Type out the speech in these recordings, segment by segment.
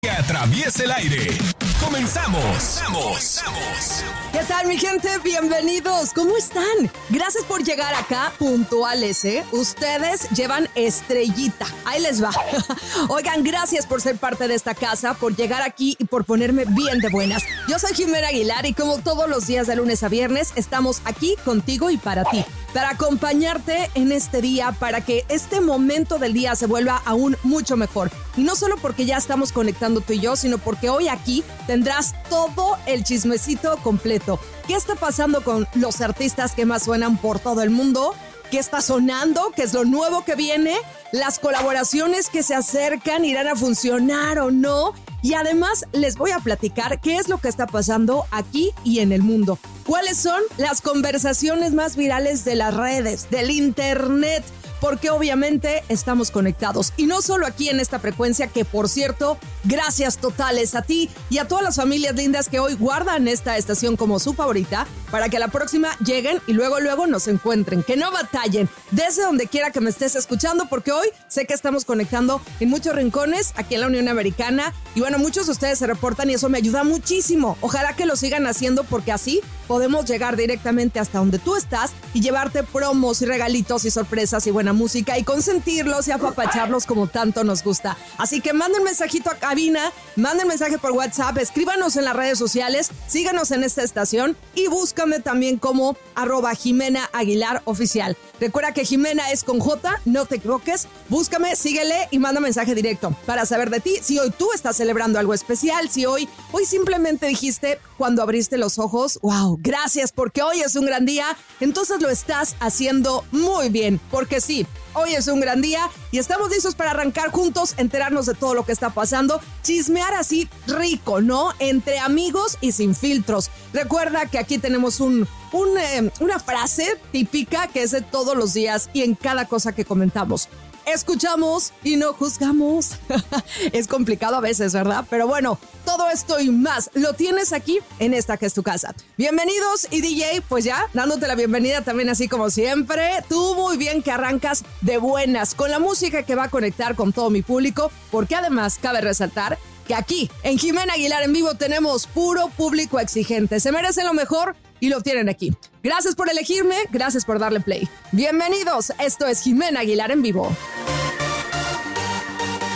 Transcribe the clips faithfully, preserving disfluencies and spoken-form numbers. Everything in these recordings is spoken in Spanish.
Que atraviesa el aire. Comenzamos. Comenzamos. ¿Qué tal, mi gente? Bienvenidos. ¿Cómo están? Gracias por llegar acá puntuales, ¿eh? Ustedes llevan estrellita. Ahí les va. Oigan, gracias por ser parte de esta casa, por llegar aquí y por ponerme bien de buenas. Yo soy Jimena Aguilar y como todos los días de lunes a viernes, estamos aquí contigo y para ti. Para acompañarte en este día, para que este momento del día se vuelva aún mucho mejor. Y no solo porque ya estamos conectando tú y yo, sino porque hoy aquí tendrás todo el chismecito completo. ¿Qué está pasando con los artistas que más suenan por todo el mundo? ¿Qué está sonando? ¿Qué es lo nuevo que viene? Las colaboraciones que se acercan, ¿irán a funcionar o no? Y además les voy a platicar qué es lo que está pasando aquí y en el mundo. ¿Cuáles son las conversaciones más virales de las redes, del internet? Porque obviamente estamos conectados. Y no solo aquí en esta frecuencia, que por cierto, gracias totales a ti y a todas las familias lindas que hoy guardan esta estación como su favorita, para que a la próxima lleguen y luego, luego nos encuentren. Que no batallen desde donde quiera que me estés escuchando, porque hoy sé que estamos conectando en muchos rincones aquí en la Unión Americana. Y bueno, muchos de ustedes se reportan y eso me ayuda muchísimo. Ojalá que lo sigan haciendo, porque así podemos llegar directamente hasta donde tú estás y llevarte promos y regalitos y sorpresas y buena música y consentirlos y apapacharlos como tanto nos gusta. Así que manden mensajito a cabina, manden mensaje por WhatsApp, escríbanos en las redes sociales, síganos en esta estación y búscame también como arroba Jimena Aguilar Oficial. Recuerda que Jimena es con J, no te equivoques, búscame, síguele y manda mensaje directo para saber de ti, si hoy tú estás celebrando algo especial, si hoy, hoy simplemente dijiste cuando abriste los ojos, wow, gracias porque hoy es un gran día, entonces lo estás haciendo muy bien, porque sí, hoy es un gran día y estamos listos para arrancar juntos, enterarnos de todo lo que está pasando, chismear así rico, ¿no? Entre amigos y sin filtros. Recuerda que aquí tenemos un, un, eh, una frase típica que es de todos los días y en cada cosa que comentamos. Escuchamos y no juzgamos. Es complicado a veces, ¿verdad? Pero bueno, todo esto y más lo tienes aquí en esta que es tu casa. Bienvenidos y D J, pues ya, dándote la bienvenida también así como siempre. Tú muy bien que arrancas de buenas con la música que va a conectar con todo mi público, porque además cabe resaltar que aquí en Jimena Aguilar en vivo tenemos puro público exigente. Se merecen lo mejor y lo tienen aquí. Gracias por elegirme, gracias por darle play. Bienvenidos, esto es Jimena Aguilar en vivo.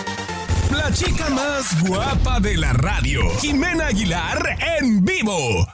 La chica más guapa de la radio, Jimena Aguilar en vivo.